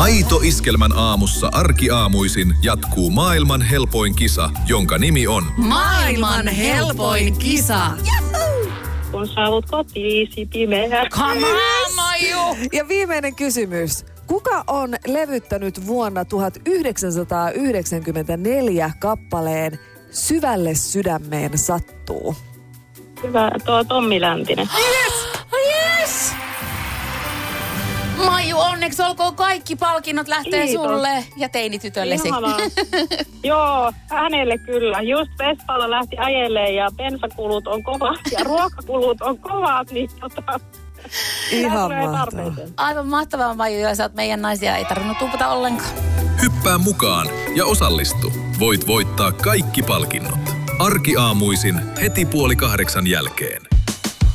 Aito Iskelmän aamussa arkiaamuisin jatkuu maailman helpoin kisa, jonka nimi on Maailman helpoin kisa. Kun saavut kotiisi pimeä. Come on, Maiju! Ja viimeinen kysymys. Kuka on levyttänyt vuonna 1994 kappaleen Syvälle sydämeen sattuu? Hyvä, tuo Tommi Läntinen. Yes! Maiju, onneksi olkoon kaikki palkinnot lähtee Kiitos. sulle ja teinitytöllesi. Ihanaa. Joo, hänelle kyllä. Just Vespalla lähti ajelee ja bensakulut on kovat ja ruokakulut on kovat, niin Ihan tulee mahtavaa. tarpeeseen. Aivan mahtavaa, Maiju, ja sä oot meidän naisia. Ei tarvinnut tuupata ollenkaan. Hyppää mukaan ja osallistu. Voit voittaa kaikki palkinnot. Arkiaamuisin heti 7:30 jälkeen.